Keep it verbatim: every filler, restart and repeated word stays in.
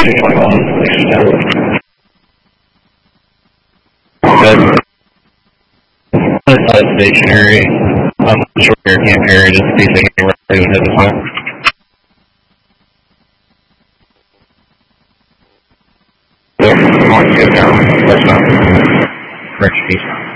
two twenty-one. Good. That's stationary. I'm sure your camp area just to see if they can work through and hit the front. Good. Good. That's not. Correct.